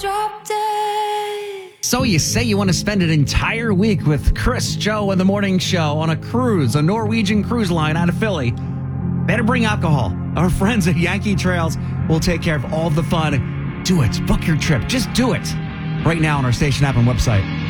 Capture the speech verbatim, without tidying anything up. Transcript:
drop dead. So you say you want to spend an entire week with Chris, Joe, and the Morning Show on a cruise, a Norwegian cruise line out of Philly. Better bring alcohol. Our friends at Yankee Trails will take care of all the fun. Do it. Book your trip. Just do it. Right now on our station app and website.